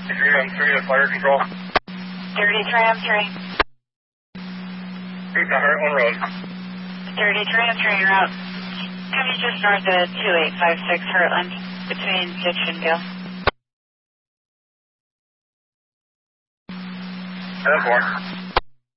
33 on fire control. 33 on 3. Keep the Heartland Road. 33 on 3 route. Coming just north of 2856 Heartland, between Ditch and Gill. 10-4.